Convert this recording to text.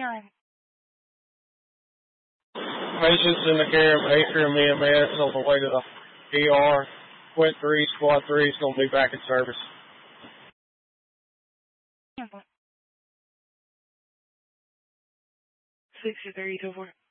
Patients in the care of Atrium EMS on the way to the ER. Quint 3, Squad 3 is going to be back in service. 63 to 4.